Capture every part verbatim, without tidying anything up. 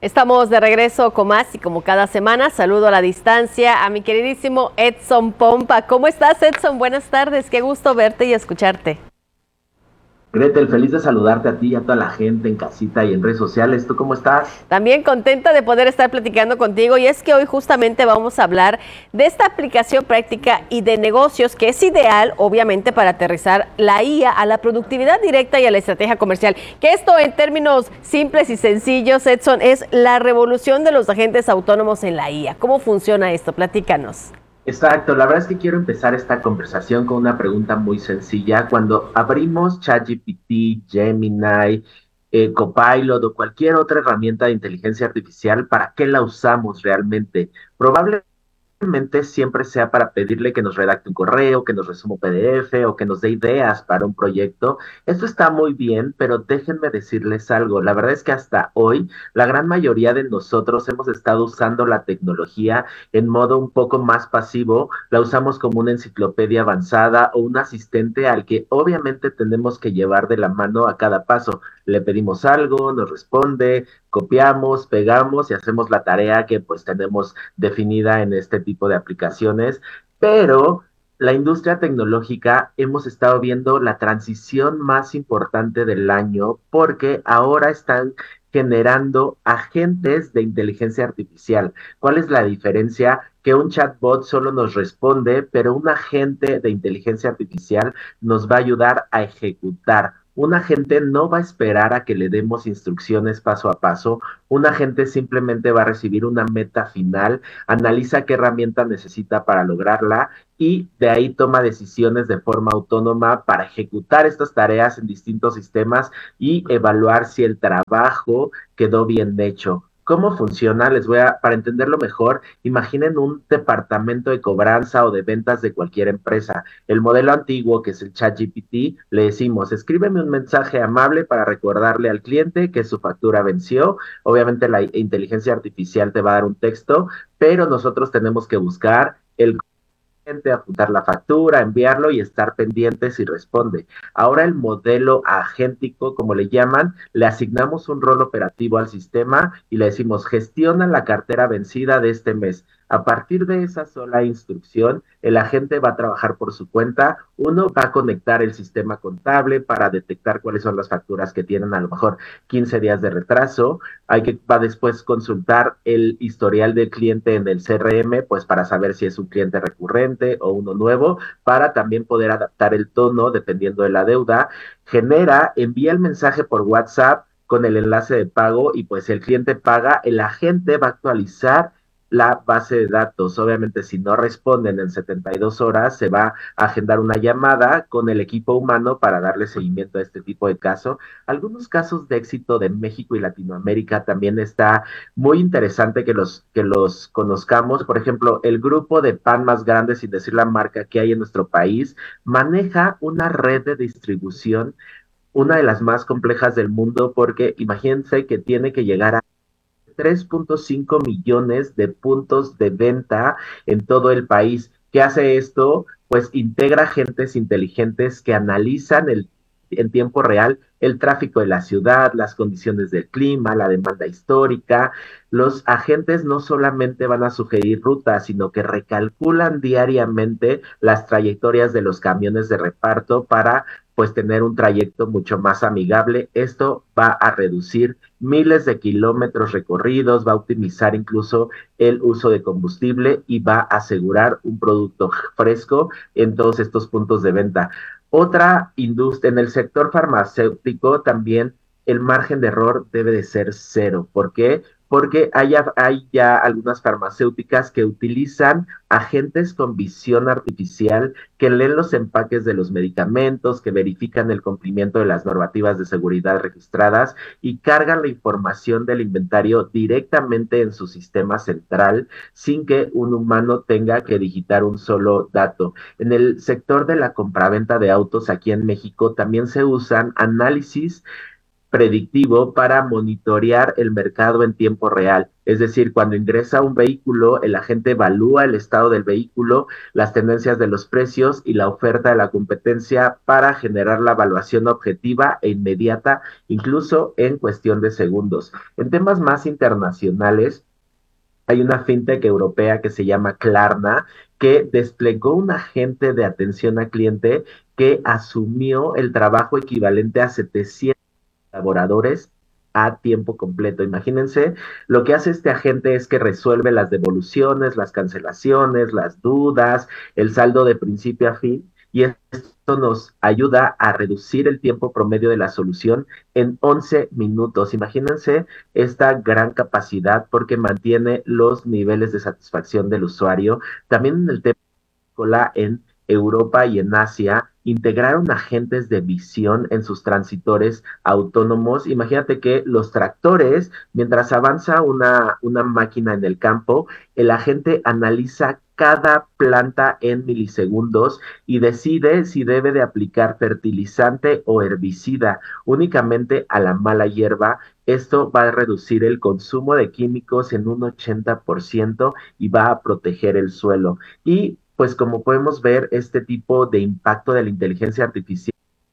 Estamos de regreso con más y como cada semana saludo a la distancia a mi queridísimo Edson Pompa. ¿Cómo estás, Edson? Buenas tardes, qué gusto verte y escucharte. Gretel, feliz de saludarte a ti y a toda la gente en casita y en redes sociales. ¿Tú cómo estás? También contenta de poder estar platicando contigo y es que hoy justamente vamos a hablar de esta aplicación práctica y de negocios que es ideal, obviamente, para aterrizar la I A a la productividad directa y a la estrategia comercial. Que esto en términos simples y sencillos, Edson, es la revolución de los agentes autónomos en la I A. ¿Cómo funciona esto? Platícanos. Exacto, la verdad es que quiero empezar esta conversación con una pregunta muy sencilla. Cuando abrimos ChatGPT, Gemini, eh, Copilot o cualquier otra herramienta de inteligencia artificial, ¿para qué la usamos realmente? Probablemente siempre sea para pedirle que nos redacte un correo, que nos resuma un P D F o que nos dé ideas para un proyecto. Esto está muy bien, pero déjenme decirles algo. La verdad es que hasta hoy la gran mayoría de nosotros hemos estado usando la tecnología en modo un poco más pasivo. La usamos como una enciclopedia avanzada o un asistente al que obviamente tenemos que llevar de la mano a cada paso. Le pedimos algo, nos responde, copiamos, pegamos y hacemos la tarea que pues tenemos definida en este tipo de aplicaciones, pero la industria tecnológica hemos estado viendo la transición más importante del año porque ahora están generando agentes de inteligencia artificial. ¿Cuál es la diferencia? Que un chatbot solo nos responde, pero un agente de inteligencia artificial nos va a ayudar a ejecutar. Un agente no va a esperar a que le demos instrucciones paso a paso. Un agente simplemente va a recibir una meta final, analiza qué herramienta necesita para lograrla y de ahí toma decisiones de forma autónoma para ejecutar estas tareas en distintos sistemas y evaluar si el trabajo quedó bien hecho. ¿Cómo funciona? Les voy a, para entenderlo mejor, imaginen un departamento de cobranza o de ventas de cualquier empresa. El modelo antiguo, que es el ChatGPT, le decimos, escríbeme un mensaje amable para recordarle al cliente que su factura venció. Obviamente la inteligencia artificial te va a dar un texto, pero nosotros tenemos que buscar el apuntar la factura, enviarlo y estar pendientes si responde. Ahora el modelo agéntico, como le llaman, le asignamos un rol operativo al sistema y le decimos gestiona la cartera vencida de este mes. A partir de esa sola instrucción, el agente va a trabajar por su cuenta. Uno va a conectar el sistema contable para detectar cuáles son las facturas que tienen a lo mejor quince días de retraso. Hay que va después consultar el historial del cliente en el C R M, pues para saber si es un cliente recurrente o uno nuevo, para también poder adaptar el tono dependiendo de la deuda. Genera, envía el mensaje por WhatsApp con el enlace de pago y pues el cliente paga, el agente va a actualizar la base de datos. Obviamente, si no responden en setenta y dos horas, se va a agendar una llamada con el equipo humano para darle seguimiento a este tipo de caso. Algunos casos de éxito de México y Latinoamérica también está muy interesante que los, que los conozcamos. Por ejemplo, el grupo de pan más grande, sin decir la marca que hay en nuestro país, maneja una red de distribución, una de las más complejas del mundo, porque imagínense que tiene que llegar a tres punto cinco millones de puntos de venta en todo el país. ¿Qué hace esto? Pues integra agentes inteligentes que analizan el, en tiempo real el tráfico de la ciudad, las condiciones del clima, la demanda histórica. Los agentes no solamente van a sugerir rutas, sino que recalculan diariamente las trayectorias de los camiones de reparto para pues tener un trayecto mucho más amigable. Esto va a reducir miles de kilómetros recorridos, va a optimizar incluso el uso de combustible y va a asegurar un producto fresco en todos estos puntos de venta. Otra industria, en el sector farmacéutico también el margen de error debe de ser cero. ¿Por qué? Porque hay, hay ya algunas farmacéuticas que utilizan agentes con visión artificial que leen los empaques de los medicamentos, que verifican el cumplimiento de las normativas de seguridad registradas y cargan la información del inventario directamente en su sistema central sin que un humano tenga que digitar un solo dato. En el sector de la compraventa de autos aquí en México también se usan análisis predictivo para monitorear el mercado en tiempo real. Es decir, cuando ingresa un vehículo, el agente evalúa el estado del vehículo, las tendencias de los precios y la oferta de la competencia para generar la evaluación objetiva e inmediata, incluso en cuestión de segundos. En temas más internacionales, hay una fintech europea que se llama Klarna, que desplegó un agente de atención al cliente que asumió el trabajo equivalente a setecientos colaboradores a tiempo completo. Imagínense, lo que hace este agente es que resuelve las devoluciones, las cancelaciones, las dudas, el saldo de principio a fin, y esto nos ayuda a reducir el tiempo promedio de la solución en once minutos. Imagínense esta gran capacidad porque mantiene los niveles de satisfacción del usuario. También en el tema en Europa y en Asia integraron agentes de visión en sus transitores autónomos. Imagínate que los tractores, mientras avanza una, una máquina en el campo, el agente analiza cada planta en milisegundos y decide si debe de aplicar fertilizante o herbicida únicamente a la mala hierba. Esto va a reducir el consumo de químicos en un ochenta por ciento y va a proteger el suelo. Y pues como podemos ver, este tipo de impacto de la inteligencia artificial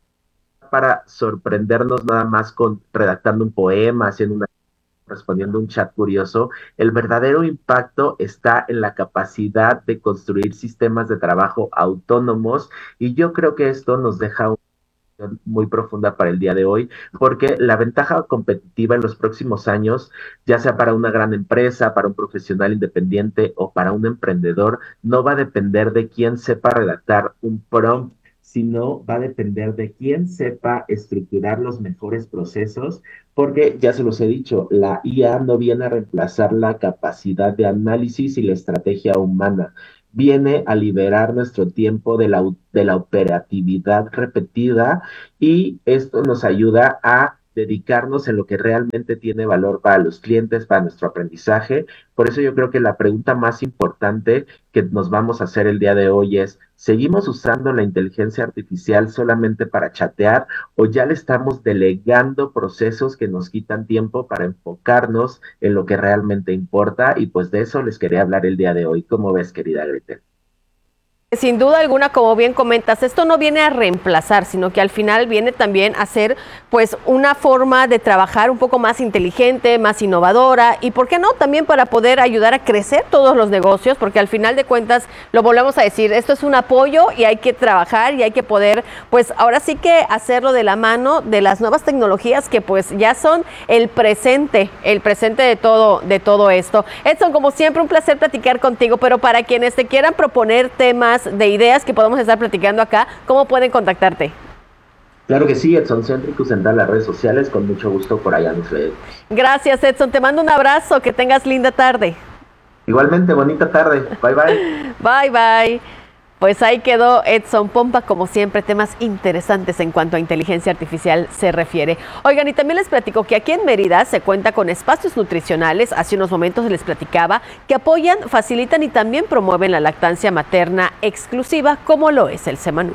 para sorprendernos nada más con redactando un poema, haciendo una respondiendo un chat curioso, el verdadero impacto está en la capacidad de construir sistemas de trabajo autónomos, y yo creo que esto nos deja un muy profunda para el día de hoy, porque la ventaja competitiva en los próximos años, ya sea para una gran empresa, para un profesional independiente o para un emprendedor, no va a depender de quién sepa redactar un prompt, sino va a depender de quién sepa estructurar los mejores procesos, porque ya se los he dicho, la I A no viene a reemplazar la capacidad de análisis y la estrategia humana, viene a liberar nuestro tiempo de la, de la operatividad repetida, y esto nos ayuda a dedicarnos en lo que realmente tiene valor para los clientes, para nuestro aprendizaje. Por eso yo creo que la pregunta más importante que nos vamos a hacer el día de hoy es, ¿seguimos usando la inteligencia artificial solamente para chatear o ya le estamos delegando procesos que nos quitan tiempo para enfocarnos en lo que realmente importa? Y pues de eso les quería hablar el día de hoy. ¿Cómo ves, querida Gretel? Sin duda alguna, como bien comentas, esto no viene a reemplazar, sino que al final viene también a ser pues una forma de trabajar un poco más inteligente, más innovadora, y por qué no, también para poder ayudar a crecer todos los negocios, porque al final de cuentas, lo volvemos a decir, esto es un apoyo y hay que trabajar y hay que poder, pues ahora sí que hacerlo de la mano de las nuevas tecnologías que pues ya son el presente, el presente de todo, de todo esto. Edson, como siempre, un placer platicar contigo, pero para quienes te quieran proponer temas de ideas que podemos estar platicando acá, ¿cómo pueden contactarte? Claro que sí, Edson Centricus en todas las redes sociales, con mucho gusto por allá nos leemos. Gracias, Edson, te mando un abrazo, que tengas linda tarde. Igualmente, bonita tarde, bye bye. Bye bye. Pues ahí quedó Edson Pompa, como siempre, temas interesantes en cuanto a inteligencia artificial se refiere. Oigan, y también les platico que aquí en Mérida se cuenta con espacios nutricionales, hace unos momentos les platicaba, que apoyan, facilitan y también promueven la lactancia materna exclusiva, como lo es el Semanut.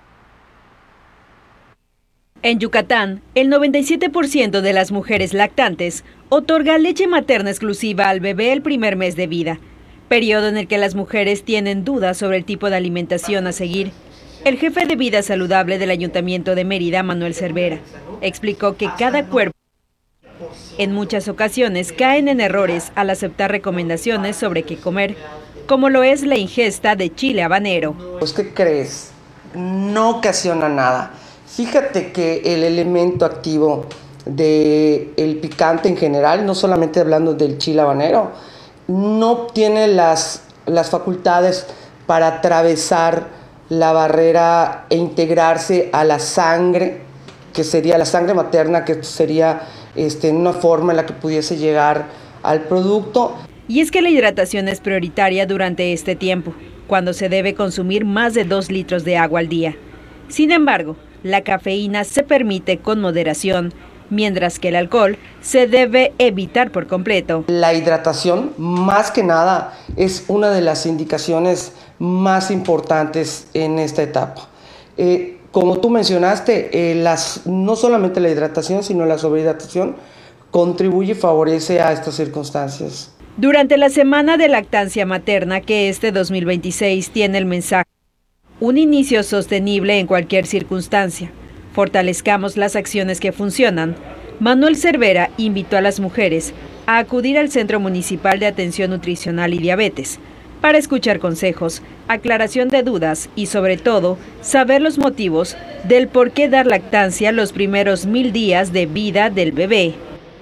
En Yucatán, el noventa y siete por ciento de las mujeres lactantes otorga leche materna exclusiva al bebé el primer mes de vida, periodo en el que las mujeres tienen dudas sobre el tipo de alimentación a seguir. El jefe de vida saludable del Ayuntamiento de Mérida, Manuel Cervera, explicó que cada cuerpo en muchas ocasiones caen en errores al aceptar recomendaciones sobre qué comer, como lo es la ingesta de chile habanero. Pues, ¿qué crees? No ocasiona nada. Fíjate que el elemento activo del picante en general, no solamente hablando del chile habanero, no tiene las, las facultades para atravesar la barrera e integrarse a la sangre, que sería la sangre materna, que sería este, una forma en la que pudiese llegar al producto. Y es que la hidratación es prioritaria durante este tiempo, cuando se debe consumir más de dos litros de agua al día. Sin embargo, la cafeína se permite con moderación, mientras que el alcohol se debe evitar por completo. La hidratación, más que nada, es una de las indicaciones más importantes en esta etapa. Eh, Como tú mencionaste, eh, las, no solamente la hidratación, sino la sobrehidratación contribuye y favorece a estas circunstancias. Durante la Semana de Lactancia Materna, que este dos mil veintiséis tiene el mensaje: un inicio sostenible en cualquier circunstancia. Fortalezcamos las acciones que funcionan. Manuel Cervera invitó a las mujeres a acudir al Centro Municipal de Atención Nutricional y Diabetes para escuchar consejos, aclaración de dudas y, sobre todo, saber los motivos del por qué dar lactancia los primeros mil días de vida del bebé.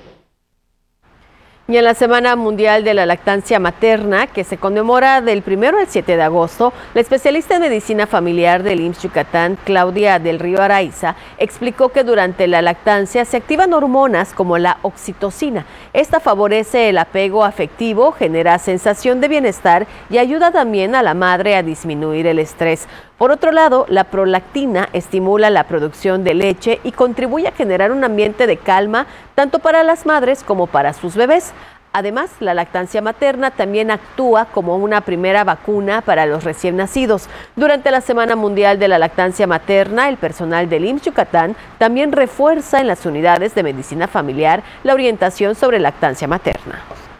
Y en la Semana Mundial de la Lactancia Materna, que se conmemora del primero al siete de agosto, la especialista en medicina familiar del I M S S Yucatán, Claudia del Río Araiza, explicó que durante la lactancia se activan hormonas como la oxitocina. Esta favorece el apego afectivo, genera sensación de bienestar y ayuda también a la madre a disminuir el estrés. Por otro lado, la prolactina estimula la producción de leche y contribuye a generar un ambiente de calma tanto para las madres como para sus bebés. Además, la lactancia materna también actúa como una primera vacuna para los recién nacidos. Durante la Semana Mundial de la Lactancia Materna, el personal del I M S S Yucatán también refuerza en las unidades de medicina familiar la orientación sobre lactancia materna.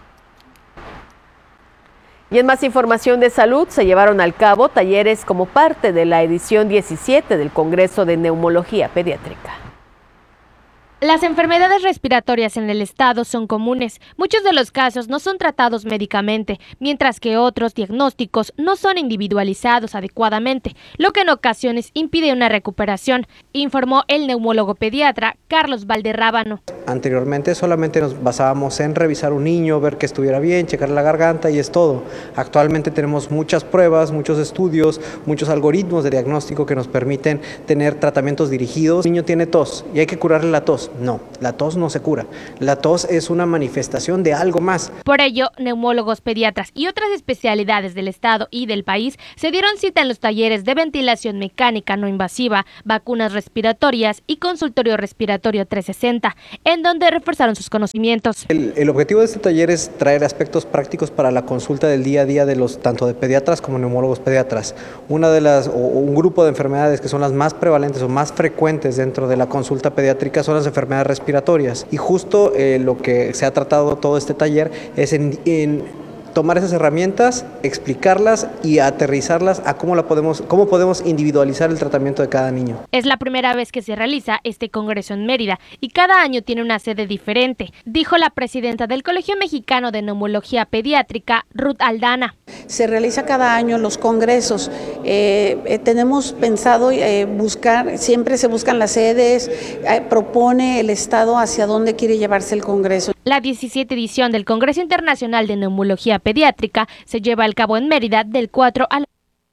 Y en más información de salud, se llevaron al cabo talleres como parte de la edición diecisiete del Congreso de Neumología Pediátrica. Las enfermedades respiratorias en el estado son comunes. Muchos de los casos no son tratados médicamente, mientras que otros diagnósticos no son individualizados adecuadamente, lo que en ocasiones impide una recuperación, informó el neumólogo pediatra Carlos Valderrábano. Anteriormente solamente nos basábamos en revisar un niño, ver que estuviera bien, checar la garganta y es todo. Actualmente tenemos muchas pruebas, muchos estudios, muchos algoritmos de diagnóstico que nos permiten tener tratamientos dirigidos. El niño tiene tos y hay que curarle la tos. No, la tos no se cura. La tos es una manifestación de algo más. Por ello, neumólogos pediatras y otras especialidades del estado y del país se dieron cita en los talleres de ventilación mecánica no invasiva, vacunas respiratorias y consultorio respiratorio trescientos sesenta, en donde reforzaron sus conocimientos. El, el objetivo de este taller es traer aspectos prácticos para la consulta del día a día de los tanto de pediatras como neumólogos pediatras. Una de las o un grupo de enfermedades que son las más prevalentes o más frecuentes dentro de la consulta pediátrica son las enfermedades respiratorias y justo eh, lo que se ha tratado todo este taller es en, en tomar esas herramientas, explicarlas y aterrizarlas a cómo la podemos, cómo podemos individualizar el tratamiento de cada niño. Es la primera vez que se realiza este congreso en Mérida y cada año tiene una sede diferente, dijo la presidenta del Colegio Mexicano de Neumología Pediátrica, Ruth Aldana. Se realiza cada año los congresos. Eh, eh, tenemos pensado eh, buscar, siempre se buscan las sedes, eh, propone el Estado hacia dónde quiere llevarse el congreso. La diecisiete edición del Congreso Internacional de Neumología Pediátrica se lleva al cabo en Mérida del cuatro al...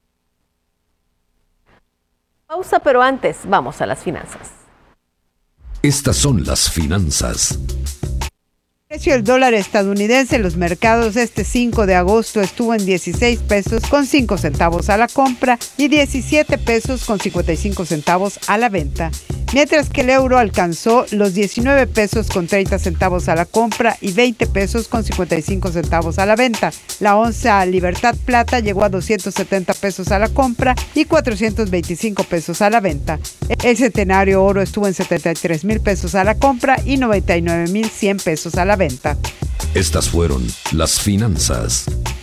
Pausa, pero antes vamos a las finanzas. Estas son las finanzas. El precio del dólar estadounidense en los mercados este cinco de agosto estuvo en dieciséis pesos con cinco centavos a la compra y diecisiete pesos con cincuenta y cinco centavos a la venta, mientras que el euro alcanzó los diecinueve pesos con treinta centavos a la compra y veinte pesos con cincuenta y cinco centavos a la venta. La onza Libertad Plata llegó a doscientos setenta pesos a la compra y cuatrocientos veinticinco pesos a la venta. El Centenario Oro estuvo en setenta y tres mil pesos a la compra y noventa y nueve mil cien pesos a la venta. Estas fueron las finanzas.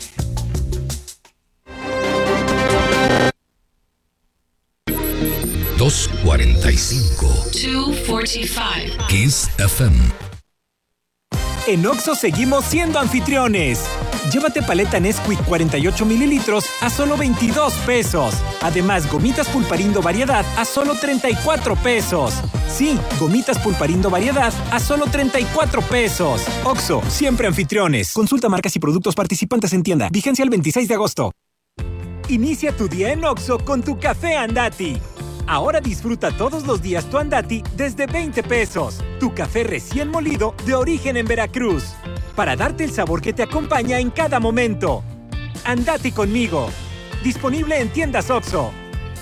dos cuarenta y cinco. dos cuarenta y cinco. Kiss F M. En Oxxo seguimos siendo anfitriones. Llévate paleta Nesquik cuarenta y ocho mililitros a solo veintidós pesos. Además, gomitas Pulparindo Variedad a solo treinta y cuatro pesos. Sí, gomitas Pulparindo Variedad a solo treinta y cuatro pesos. Oxxo, siempre anfitriones. Consulta marcas y productos participantes en tienda. Vigencia el veintiséis de agosto. Inicia tu día en Oxxo con tu café Andati. Ahora disfruta todos los días tu Andati desde veinte pesos. Tu café recién molido de origen en Veracruz. Para darte el sabor que te acompaña en cada momento. Andati conmigo. Disponible en tiendas Oxxo.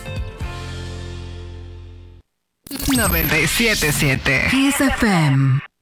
noventa y siete punto siete. Kiss F M.